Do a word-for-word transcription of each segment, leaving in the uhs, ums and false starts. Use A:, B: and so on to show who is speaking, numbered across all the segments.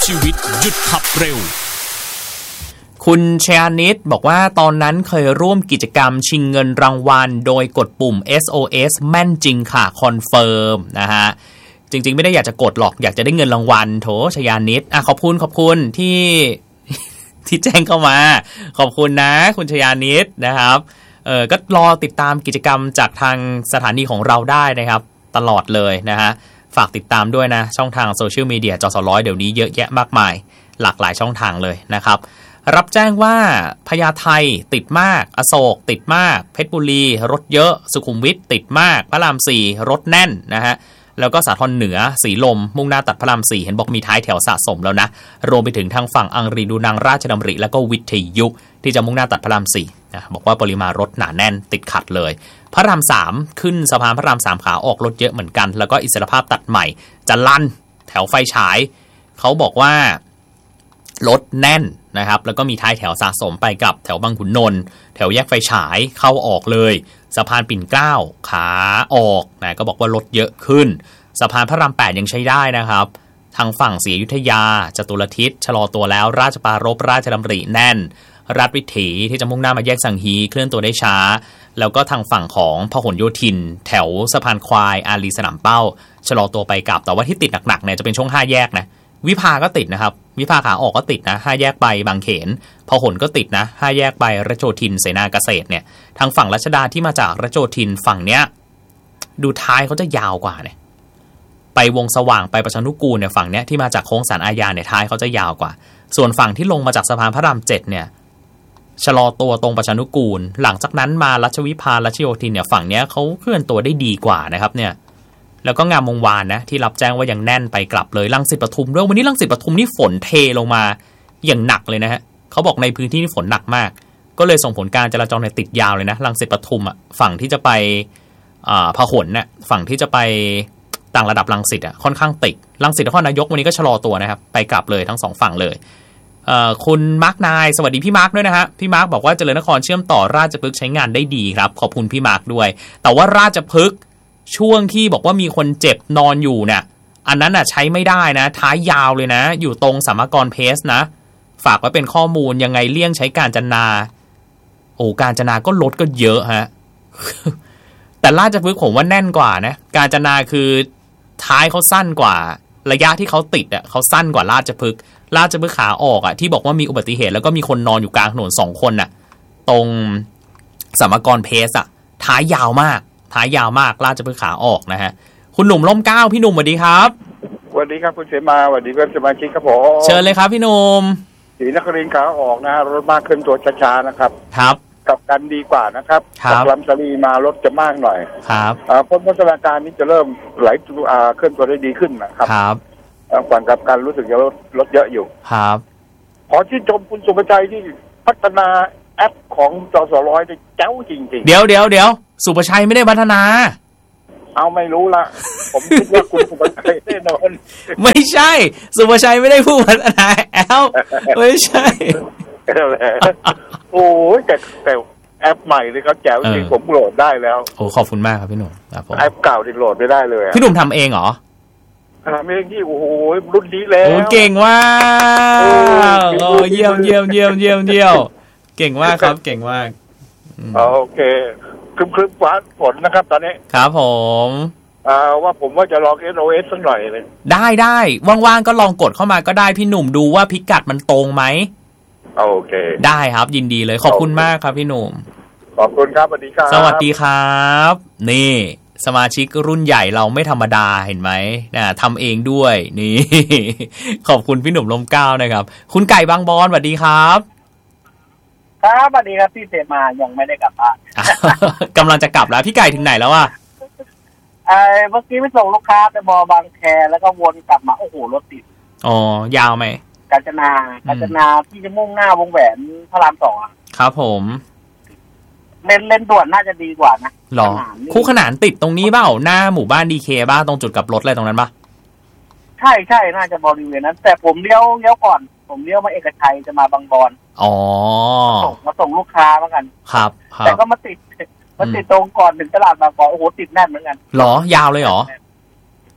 A: ชีวิตหยุดขับเร็ว
B: คุณชยานิตบอกว่าตอนนั้นเคยร่วมกิจกรรมชิงเงินรางวัลโดยกดปุ่ม เอส โอ เอส แม่นจริงค่ะคอนเฟิร์มนะฮะจริงๆไม่ได้อยากจะกดหรอกอยากจะได้เงินรางวัลโถชยานิตอ่ะขอบคุณขอบคุณที่ ที่แจ้งเข้ามาขอบคุณนะคุณชยานิตนะครับเออก็รอติดตามกิจกรรมจากทางสถานีของเราได้นะครับตลอดเลยนะฮะฝากติดตามด้วยนะช่องทางโซเชียลมีเดียจสร้อยเดี๋ยวนี้เยอะแยะมากมายหลากหลายช่องทางเลยนะครับรับแจ้งว่าพญาไทติดมากอโศกติดมากเพชรบุรีรถเยอะสุขุมวิทติดมากพระรามสี่รถแน่นนะฮะแล้วก็สาทรเหนือสีลมมุ่งหน้าตัดพระรามสี่เห็นบอกมีท้ายแถวสะสมแล้วนะรวมไปถึงทางฝั่งอังรีดูนังราชดำริแล้วก็วิทยุที่จะมุ่งหน้าตัดพระรามสี่นะบอกว่าปริมาณรถหนาแน่นติดขัดเลยพระรามสามขึ้นสะพานพระรามสามขาออกรถเยอะเหมือนกันแล้วก็อิสรภาพตัดใหม่จะลั่นแถวไฟฉายเขาบอกว่ารถแน่นนะครับแล้วก็มีท้ายแถวสะสมไปกับแถวบางขุนนนท์แถวแยกไฟฉายเข้าออกเลยสะพานปิ่นเกล้าขาออกนะก็บอกว่ารถเยอะขึ้นสะพานพระรามแปดยังใช้ได้นะครับทางฝั่งศรีอยุธยาจตุรทิศชะลอตัวแล้วราชปรารภราชดำริแน่นรัฐวิถีที่จะมุ่งหน้ามาแยกสังฮีเคลื่อนตัวได้ช้าแล้วก็ทางฝั่งของพหลโยธินแถวสะพานควายอารีสนามเป้าชะลอตัวไปกลับแต่ว่าที่ติดหนักๆเนี่ยจะเป็นช่วงห้าแยกนะวิภาก็ติดนะครับวิภาขาออกก็ติดนะห้าแยกไปบางเขนพหลก็ติดนะห้าแยกไปรัชโยธินเสนาเกษตรเนี่ยทางฝั่งรัชดาที่มาจากรัชโยธินฝั่งเนี้ยดูท้ายเขาจะยาวกว่าเนี่ยไปวงสว่างไปประชานุกูลเนี่ยฝั่งเนี้ยที่มาจากโค้งสารอาญาเนี่ยท้ายเขาจะยาวกว่าส่วนฝั่งที่ลงมาจากสะพานพระรามเจ็ดเนี่ยชะลอตัวตรงประชานุกูลหลังจากนั้นมารัชวิภารัชโยธินเนี่ยฝั่งเนี้ยเขาเคลื่อนตัวได้ดีกว่านะครับเนี่ยแล้วก็งามวงวานนะที่รับแจ้งว่ายังแน่นไปกลับเลยรังสิตปทุมด้วยวันนี้รังสิตปทุมนี่ฝนเทลงมาอย่างหนักเลยนะฮะเขาบอกในพื้นที่นี่ฝนหนักมากก็เลยส่งผลการจราจรเนี่ยติดยาวเลยนะรังสิตปทุมอ่ะฝั่งที่จะไปอ่าพหลเนี่ยฝั่งที่จะไปต่างระดับรังสิตอ่ะค่อนข้างติดรังสิตนครนายกวันนี้ก็ชะลอตัวนะครับไปกลับเลยทั้งสองฝั่งเลยเอ่อคุณมาร์คนายสวัสดีพี่มาร์คด้วยนะฮะพี่มาร์คบอกว่าเจริญนครเชื่อมต่อราชพฤกษ์ใช้งานได้ดีครับขอบคุณพี่มาร์คด้วยแต่ว่าราชพฤกษ์ช่วงที่บอกว่ามีคนเจ็บนอนอยู่เนี่ยอันนั้นน่ะใช้ไม่ได้นะท้ายยาวเลยนะอยู่ตรงสมกรเพสนะฝากไว้เป็นข้อมูลยังไงเลี่ยงใช้กาญจนาโอ้กาญจนาก็ลดก็เยอะฮะ แต่ราชพฤกษ์ผมว่าแน่นกว่านะกาญจนาคือท้ายเขาสั้นกว่าระยะที่เขาติดอ่ะเขาสั้นกว่าราชพฤกษ์ราชพฤกษ์ขาออกอ่ะที่บอกว่ามีอุบัติเหตุแล้วก็มีคนนอนอยู่กลางถนนสองคนน่ะตรงสมกรเพสอ่ะท้ายยาวมากท้ายยาวมากราชพฤกษ์ขาออกนะฮะคุณหนุ่มร่มเกล้าพี่หนุ่มสวัสดีครับ
C: สวัสดีครับคุณเสมาสวัสดีเพื่อนสมาชิกครับผม
B: เชิญเลยครับพี่หนุ่ม
C: ศรีนครินทร์ขาออกนะรถมากขึ้นตัวช้าๆนะครับ
B: ครับ
C: กับกันดีกว่านะครับจากลำสลีมารถจะมากหน่อย
B: ครับ
C: อ่าพ้นพ้นสถานการณ์นี้จะเริ่มไหลอ่าเคลื่อนตัวได้ดีขึ้นนะครับ
B: ครับ
C: ก่อนกับการรู้สึกจะลดลดเยอะอยู่
B: ครับ
C: ขอชื่นชมคุณสุภชัยที่พัฒนาแอปของจสร้อยได้เจ้าจริงๆ
B: เดี๋ยวเดี๋ยวเดี๋ยวสุภชัยไม่ได้พัฒนา
C: เอาไม่รู้ละผมคิดว่าคุณสุภชัยแน่นอน
B: ไม่ใช่สุภชัยไม่ได้ผู้พัฒนาแอปไม่ใช่
C: โอ้ยแต่แต่แอปใหม่เลยครับแจ๋วจริงผมโหลดได้แล้ว
B: โอ้ขอบคุณมากครับพี่หนุ่มครับผม
C: แอปเก่าที่โหลดไม่ได้เลย
B: พี่หนุ่มทำเองเหรอ
C: ทำเองที่โอ้โหรุ่นนี้แล้ว
B: โอ้เก่งว่ากโอ้เยี่ยมเยี่ยมเยี่ยมเยี่ยมเยี่ยมเก่งมากครับเก่งมาก
C: โอเคครึ้มๆฟ้าฝนนะครับตอนนี้
B: ครับผม
C: อ่าว่าผมว่าจะลอง เอส โอ เอส สักหน่อยเลย
B: ได้ได้ว่างๆก็ลองกดเข้ามาก็ได้พี่หนุ่มดูว่าพิกัดมันตรงไหม
C: โอเค
B: ได้ครับยินดีเลยขอบคุณมากครับพี่หนุ่ม
C: ขอบคุณครับสวัสดีครับ
B: สวัสดีครับนี่สมาชิกรุ่นใหญ่เราไม่ธรรมดาเห็นไหมนะทำเองด้วยนี่ ขอบคุณพี่หนุ่มลมเกล้านะครับคุณไก่บางบอนสวัสดีครับ
D: ครับสวัสดีครับพี่เสมายังไม่ได้กลับบ้าน
B: กำลังจะกลับแล้วพี่ไก่ถึงไหนแล้วอ่ะ
D: ไอ้เมื่อกี้ไปส่งลูกค้าไปบอบางแคแล้วก็วนกลับมาโอ้โหรถติด
B: อ๋อยาวไหม
D: กาญจนากาญจนาที่จะมุ่งหน้าวงแหวนพระรามสอง
B: ครับผม
D: เลนเลนด่วนน่าจะดีกว่านะ
B: หรอคู่ขนานติดตรงนี้เปล่าหน้าหมู่บ้านดีเคบ้างตรงจุดกลับรถอะไรตรงนั้นปะ
D: ใช่ใช่น่าจะบริเวณนั้นแต่ผมเลี้ยวเลี้ยวก่อนผมเลี้ยวมาเอกชัยจะมาบางบอน
B: อ๋อ
D: ส่งมาส่งลูกค้าเหมือนกัน
B: ครับ
D: แต่ก็มาติดมาติดตรงก่อนถึงตลาดบางบอนโอ้โหติดแน่นเหมือนกัน
B: หรอยาวเลยหรอ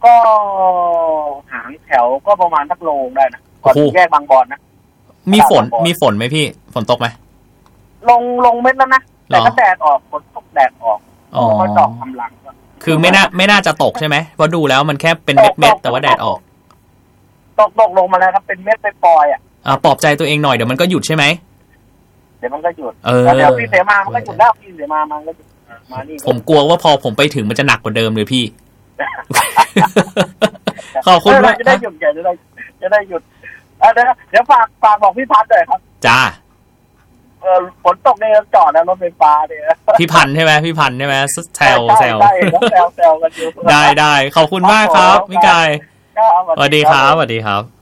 D: ก็หางแถวก็ประมาณสักโลได้นะก่อนถึงแยกบางบอนนะ
B: มีฝนมีฝนไหมพี่ฝนตกไหม
D: ลงลงเม็ดแล้วนะแต่ก็แดดออกฝนตกแดดออกก็ดอกกำลัง
B: คือไม่น่าไม่น่าจะตกใช่ไหมเพราะดูแล้วมันแค่เป็นเม็ดเม็ดแต่ว่าแดดออก
D: ตกตกลงมาแล้วครับเป็นเม็ดไปปล่อยอ่ะ
B: อ่าปลอบใจตัวเองหน่อยเดี๋ยวมันก็หยุดใช่ไหม
D: เดี๋ยวมันก็หยุดแต่เดี๋ยวพี่เสมามันก็หยุดแล้วพี่เสมามันก็หยุดมานี่
B: ผมกลัวว่าพอผมไปถึงมันจะหนักกว่าเดิมเลยพี่ขอบคุณมาก
D: จะได้หยุดจะได้จะได้หยุดเดี๋ยวเดี๋ยวฝากฝากบอกพี่พัดเลยครับ
B: จ้า
D: เออฝนตกในจอดนะรถไฟฟ้าเนี่ย
B: พี่พันใช่ไหมพี่พันใช่ไหมแซวแซว
D: ได้แซวแซวกันอยู่
B: ได้ได้ขอบคุณมากครับพี่กายสวัสดีครับสวัสดีครับ